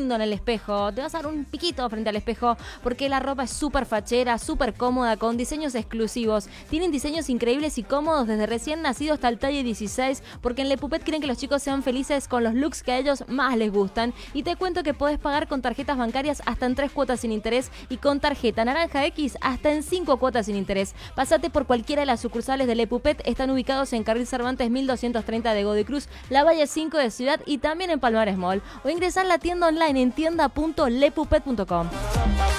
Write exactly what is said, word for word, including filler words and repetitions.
lindo en el espejo, te vas a dar un piquito frente al espejo porque la ropa es súper fachera, súper cómoda, con diseños exclusivos. Tienen diseños increíbles y cómodos desde recién nacido hasta el talle dieciséis, porque en Le Puppet quieren que los chicos sean felices con los looks que a ellos más les gustan. Y te cuento que podés pagar con tarjetas bancarias hasta en tres cuotas sin interés y con tarjeta Naranja X hasta en cinco cuotas sin interés. Pásate por cualquiera de las sucursales de Le Puppet, están ubicados en Carril Cervantes mil doscientos treinta de Godoy Cruz, La Valle cinco de Ciudad y también en Palmares Mall. O ingresar a la tienda online en tienda punto le puppet punto com.